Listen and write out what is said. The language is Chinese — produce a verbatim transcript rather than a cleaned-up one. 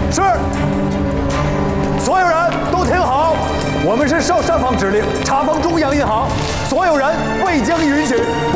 是。所有人都听好，我们是受上方指令查封中央银行，所有人未经允许